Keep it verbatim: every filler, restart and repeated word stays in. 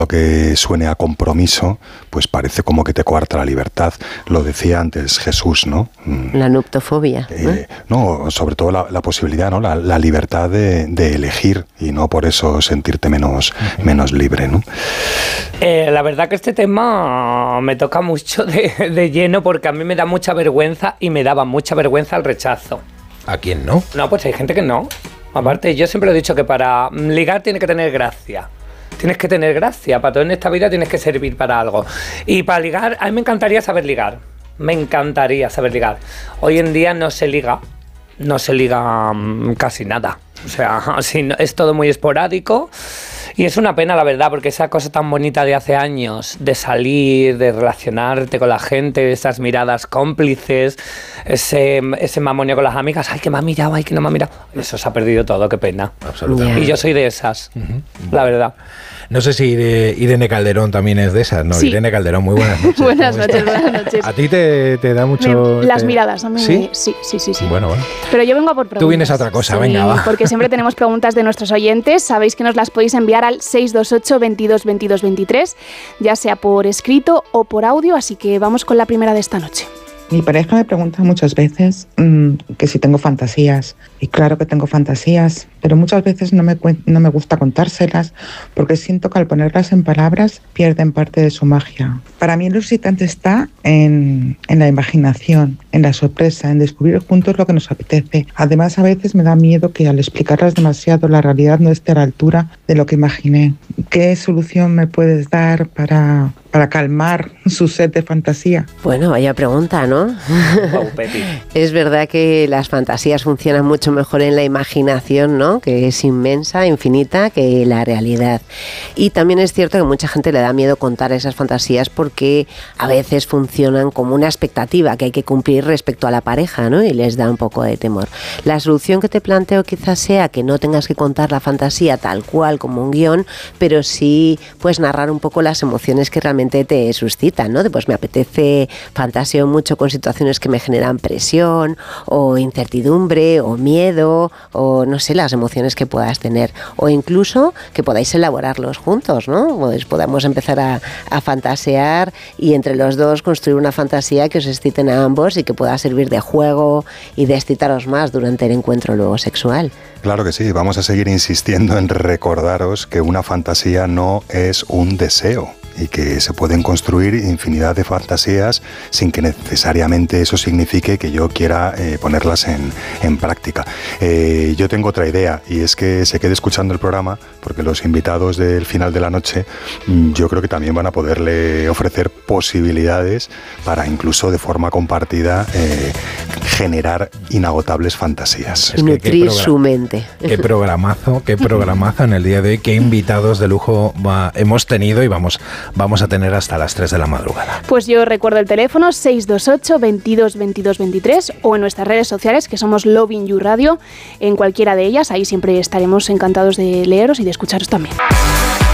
Lo que suene a compromiso, pues parece como que te coarta la libertad. Lo decía antes Jesús, ¿no? La nuptofobia. Eh, ¿no? no, sobre todo la, la posibilidad, ¿no? La, la libertad de, de elegir y no por eso sentirte menos, uh-huh. menos libre, ¿no? Eh, la verdad que este tema me toca mucho de, de lleno porque a mí me da mucha vergüenza y me daba mucha vergüenza el rechazo. ¿A quién no? No, pues hay gente que no. Aparte, yo siempre he dicho que para ligar tiene que tener gracia. Tienes que tener gracia, para todo en esta vida tienes que servir para algo. Y para ligar, a mí me encantaría saber ligar. Me encantaría saber ligar. Hoy en día no se liga, no se liga um, casi nada. O sea, así, es todo muy esporádico. Y es una pena, la verdad, porque esa cosa tan bonita de hace años, de salir, de relacionarte con la gente, esas miradas cómplices, ese, ese mamoneo con las amigas, ay, que me ha mirado, ay, que no me ha mirado, eso se ha perdido todo, qué pena. Absolutamente. Y yo soy de esas, uh-huh. la verdad. No sé si Irene Calderón también es de esas, ¿no? Sí. Irene Calderón, muy buenas noches. Buenas noches, buenas noches. ¿A ti te, te da mucho...? Me, las te... miradas, a mí ¿Sí? Me, sí, sí, sí, sí. Bueno, bueno. Pero yo vengo a por preguntas. Tú vienes a otra cosa, sí, venga, va. Porque siempre tenemos preguntas de nuestros oyentes. Sabéis que nos las podéis enviar al seis dos ocho, veintidós, veintidós, veintitrés, ya sea por escrito o por audio, así que vamos con la primera de esta noche. Mi pareja me pregunta muchas veces mmm, que si tengo fantasías. Y claro que tengo fantasías, pero muchas veces no me, no me gusta contárselas porque siento que al ponerlas en palabras pierden parte de su magia. Para mí lo excitante está en, en la imaginación, en la sorpresa, en descubrir juntos lo que nos apetece. Además, a veces me da miedo que al explicarlas demasiado la realidad no esté a la altura de lo que imaginé. ¿Qué solución me puedes dar para, para calmar su sed de fantasía? Bueno, vaya pregunta, ¿no? Wow, es verdad que las fantasías funcionan mucho mejor en la imaginación, ¿no? Que es inmensa, infinita, que la realidad. Y también es cierto que mucha gente le da miedo contar esas fantasías porque a veces funcionan como una expectativa que hay que cumplir respecto a la pareja, ¿no? Y les da un poco de temor. La solución que te planteo quizás sea que no tengas que contar la fantasía tal cual como un guión, pero sí puedes narrar un poco las emociones que realmente te suscitan, ¿no? De, pues me apetece, fantaseo mucho con situaciones que me generan presión o incertidumbre o miedo o no sé, las emociones que puedas tener o incluso que podáis elaborarlos juntos, ¿no? Pues podamos empezar a, a fantasear y entre los dos construir una fantasía que os exciten a ambos y que pueda servir de juego y de excitaros más durante el encuentro luego sexual. Claro que sí, vamos a seguir insistiendo en recordaros que una fantasía no es un deseo y que se pueden construir infinidad de fantasías sin que necesariamente eso signifique que yo quiera eh, ponerlas en, en práctica. Eh, yo tengo otra idea y es que se quede escuchando el programa porque los invitados del final de la noche yo creo que también van a poderle ofrecer posibilidades para incluso de forma compartida eh, generar inagotables fantasías. Y nutrir progr- su mente. Qué programazo, qué programazo en el día de hoy, qué invitados de lujo va, hemos tenido y vamos vamos a tener hasta las tres de la madrugada. Pues yo recuerdo el teléfono seis dos ocho, veintidós, veintidós, veintitrés o en nuestras redes sociales que somos Lovin You Radio, en cualquiera de ellas, ahí siempre estaremos encantados de leeros y de escucharos también.